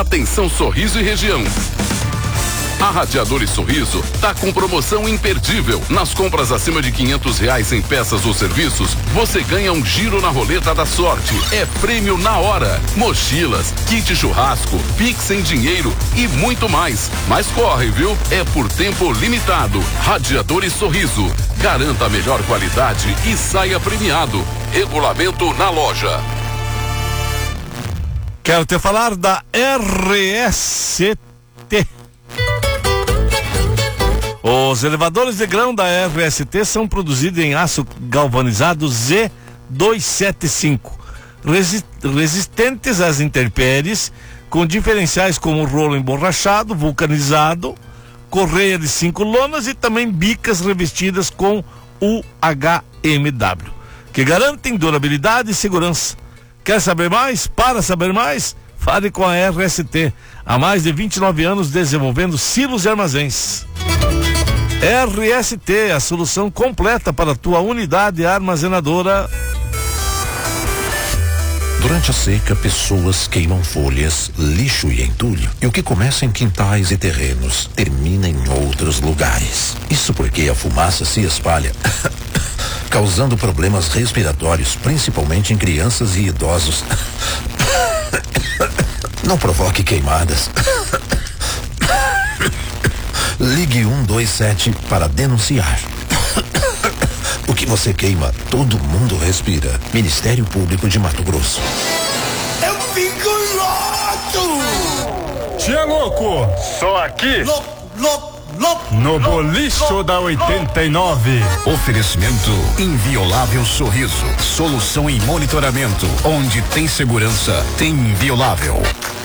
Atenção Sorriso e região. A Radiadores Sorriso tá com promoção imperdível. Nas compras acima de R$500 em peças ou serviços, você ganha um giro na roleta da sorte. É prêmio na hora. Mochilas, kit churrasco, Pix em dinheiro e muito mais. Mas corre, viu? É por tempo limitado. Radiadores Sorriso. Garanta a melhor qualidade e saia premiado. Regulamento na loja. Quero te falar da RST. Os elevadores de grão da RST são produzidos em aço galvanizado Z275, resistentes às intempéries, com diferenciais como rolo emborrachado, vulcanizado, correia de 5 lonas e também bicas revestidas com UHMW, que garantem durabilidade e segurança. Quer saber mais? Para saber mais, fale com a RST. Há mais de 29 anos desenvolvendo silos e armazéns. RST, a solução completa para a tua unidade armazenadora. Durante a seca, pessoas queimam folhas, lixo e entulho. E o que começa em quintais e terrenos termina em outros lugares. Isso porque a fumaça se espalha, causando problemas respiratórios, principalmente em crianças e idosos. Não provoque queimadas. Ligue 127 para denunciar. O que você queima, todo mundo respira. Ministério Público de Mato Grosso. Eu fico louco! Tia louco, só aqui no Bolicho da 89. Oferecimento Inviolável Sorriso. Solução em monitoramento. Onde tem segurança, tem Inviolável.